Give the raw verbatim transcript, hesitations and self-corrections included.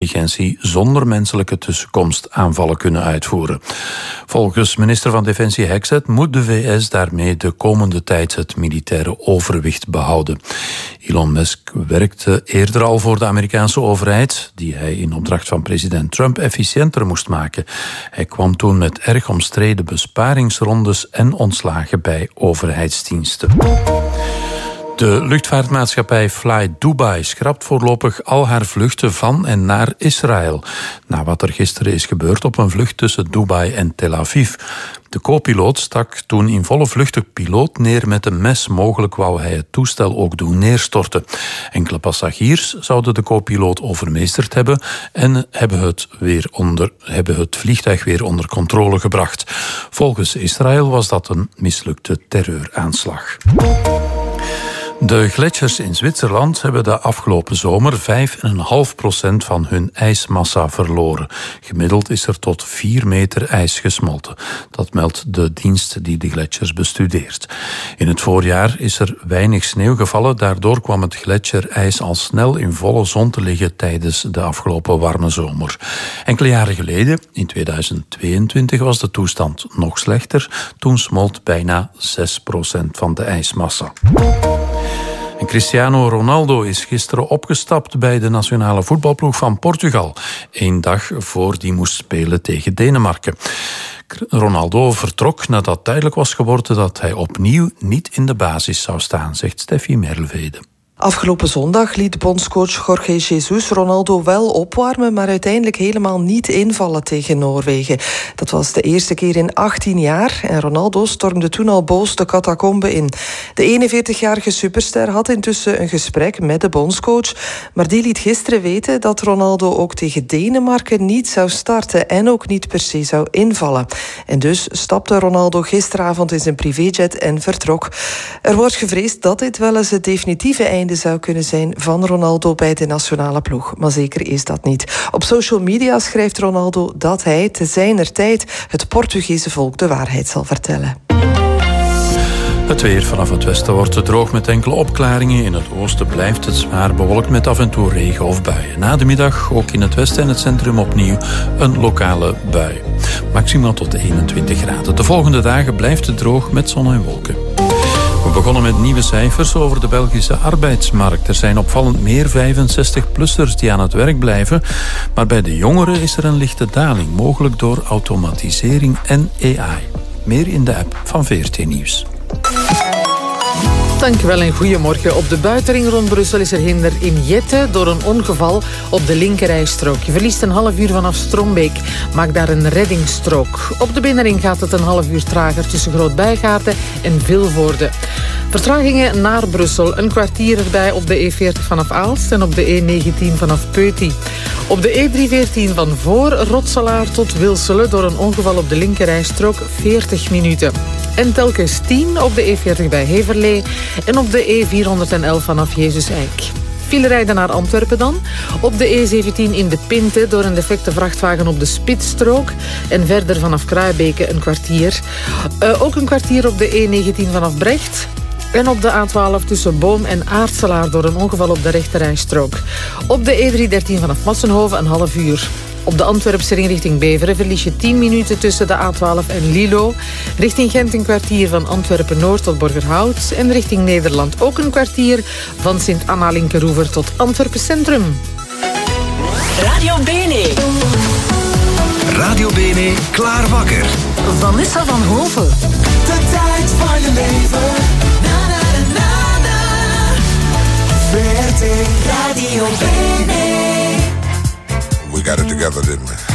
intelligentie zonder menselijke tussenkomst aanvallen kunnen uitvoeren. Volgens minister van Defensie Hexet moet de V S daarmee de komende tijd het militaire overwicht behouden. Elon Musk werkte eerder al voor de Amerikaanse overheid, die hij in opdracht van president Trump efficiënter moest maken. Hij kwam toen met erg omstreden besparingsrondes en ontslagen bij overheidsdiensten. De luchtvaartmaatschappij Fly Dubai schrapt voorlopig al haar vluchten van en naar Israël, na wat er gisteren is gebeurd op een vlucht tussen Dubai en Tel Aviv. De co-piloot stak toen in volle vlucht de piloot neer met een mes. Mogelijk wou hij het toestel ook doen neerstorten. Enkele passagiers zouden de co-piloot overmeesterd hebben en hebben het, weer onder, hebben het vliegtuig weer onder controle gebracht. Volgens Israël was dat een mislukte terreuraanslag. De gletsjers in Zwitserland hebben de afgelopen zomer vijf komma vijf procent van hun ijsmassa verloren. Gemiddeld is er tot vier meter ijs gesmolten. Dat meldt de dienst die de gletsjers bestudeert. In het voorjaar is er weinig sneeuw gevallen. Daardoor kwam het gletsjerijs al snel in volle zon te liggen tijdens de afgelopen warme zomer. Enkele jaren geleden, in tweeduizend tweeëntwintig, was de toestand nog slechter. Toen smolt bijna zes procent van de ijsmassa. En Cristiano Ronaldo is gisteren opgestapt bij de nationale voetbalploeg van Portugal. Eén dag voor die moest spelen tegen Denemarken. Ronaldo vertrok nadat duidelijk was geworden dat hij opnieuw niet in de basis zou staan, zegt Steffi Merlevede. Afgelopen zondag liet bondscoach Jorge Jesus Ronaldo wel opwarmen, maar uiteindelijk helemaal niet invallen tegen Noorwegen. Dat was de eerste keer in achttien jaar en Ronaldo stormde toen al boos de catacombe in. De eenenveertigjarige superster had intussen een gesprek met de bondscoach, maar die liet gisteren weten dat Ronaldo ook tegen Denemarken niet zou starten en ook niet per se zou invallen. En dus stapte Ronaldo gisteravond in zijn privéjet en vertrok. Er wordt gevreesd dat dit wel eens het definitieve einde zou kunnen zijn van Ronaldo bij de nationale ploeg. Maar zeker is dat niet. Op social media schrijft Ronaldo dat hij te zijner tijd het Portugese volk de waarheid zal vertellen. Het weer vanaf het westen wordt het droog met enkele opklaringen. In het oosten blijft het zwaar bewolkt met af en toe regen of buien. Na de middag ook in het westen en het centrum opnieuw een lokale bui. Maximaal tot eenentwintig graden. De volgende dagen blijft het droog met zon en wolken. We begonnen met nieuwe cijfers over de Belgische arbeidsmarkt. Er zijn opvallend meer vijfenzestig-plussers die aan het werk blijven. Maar bij de jongeren is er een lichte daling, mogelijk door automatisering en A I. Meer in de app van V R T Nieuws. Dankjewel en goedemorgen. Op de buitenring rond Brussel is er hinder in Jette door een ongeval op de linkerrijstrook. Je verliest een half uur vanaf Strombeek. Maak daar een reddingsstrook. Op de binnenring gaat het een half uur trager tussen Groot-Bijgaarden en Vilvoorde. Vertragingen naar Brussel. Een kwartier erbij op de E veertig vanaf Aalst en op de E negentien vanaf Peuty. Op de E driehonderdveertien van voor Rotselaar tot Wilselen door een ongeval op de linkerrijstrook veertig minuten. En telkens tien op de E veertig bij Heverlee en op de E vierhonderdelf vanaf Jezus-Eik. Filerijden naar Antwerpen dan. Op de E zeventien in de Pinte door een defecte vrachtwagen op de Spitsstrook. En verder vanaf Kruibeke een kwartier. Uh, ook een kwartier op de E negentien vanaf Brecht. En op de A twaalf tussen Boom en Aartselaar door een ongeval op de rechterrijstrook. Op de E driehonderddertien vanaf Massenhoven een half uur. Op de Antwerpse ring richting Beveren verlies je tien minuten tussen de A twaalf en Lilo. Richting Gent een kwartier van Antwerpen-Noord tot Borgerhout. En richting Nederland ook een kwartier van Sint-Anna-Linkeroever tot Antwerpen Centrum. Radio Bene. Radio Bene, klaar wakker. Vanessa van Hoven. De tijd van je leven. Na, na, na, na, na. V R T Radio Bene. We got it together, didn't we?